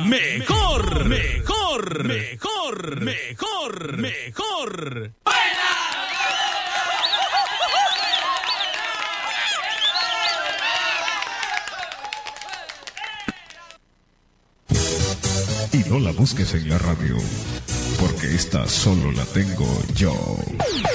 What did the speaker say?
mejor. Y no la busques en la radio, porque esta solo la tengo yo.